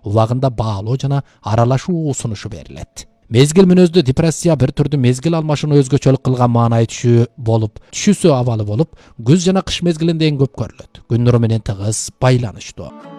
убагында баалоо жана аралашуу сунушу берилет. Мезгил мүнөздүү депрессия бир түрдүү мезгил алмашууну өзгөчөлүк кылган маанай түшүүсү абалы болуп, күз жана кыш мезгилинде эң көп көрүлөт. Күн нуру менен тыгыз байланыштуу.